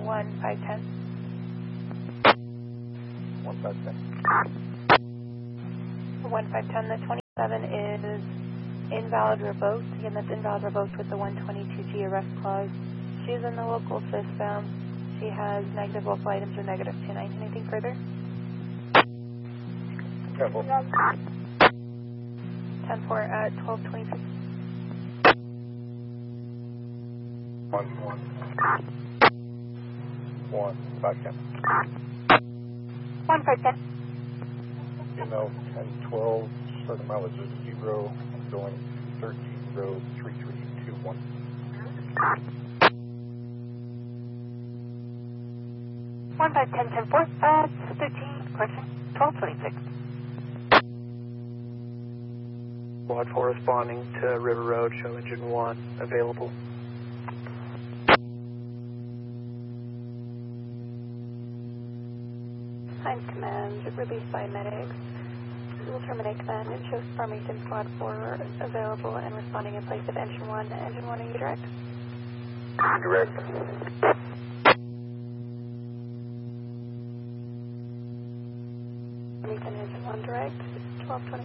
1510. 1510. 1510, the 27 is invalid revoked. Again, that's invalid revoked with the 122G arrest clause. She's in the local system. She has negative local items or negative 219. Anything further? Careful. 10-4 at 1223. 1510. 1510. Email 1012, starting mileage is 0, I'm going 303321. 1510-10-4, 13, correction, 1226. Squad 4 responding to River Road, show engine 1 available. Times command released by medics. We will terminate command. It shows Farmington Squad 4 available and responding in place of engine 1. Engine 1, are you direct? Direct. Farmington engine 1 direct, 1220.